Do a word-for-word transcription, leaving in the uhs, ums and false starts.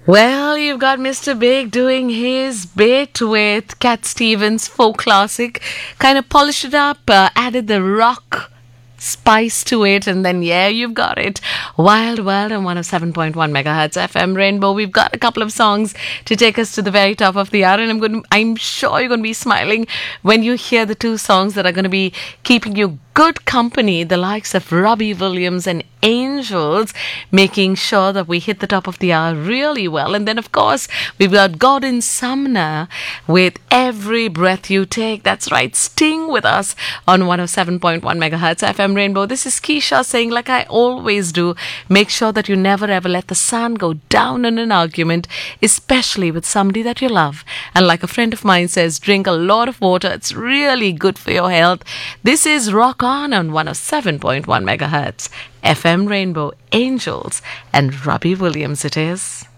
Well, you've got Mister Big doing his bit with Cat Stevens' folk classic, kind of polished it up, uh, added the rock spice to it, and then yeah, you've got it. Wild Wild on one oh seven point one megahertz F M Rainbow. We've got a couple of songs to take us to the very top of the hour, and I'm going to, I'm sure you're going to be smiling when you hear the two songs that are going to be keeping you good company, the likes of Robbie Williams and Angels, making sure that we hit the top of the hour really well. And then, of course, we've got Gordon Sumner with Every Breath You Take. That's right, Sting with us on one oh seven point one megahertz F M Rainbow. This is Keisha saying, like I always do, make sure that you never ever let the sun go down in an argument, especially with somebody that you love. And like a friend of mine says, drink a lot of water. It's really good for your health. This is Rock On on one oh seven point one megahertz F M Rainbow, Angels and Robbie Williams it is.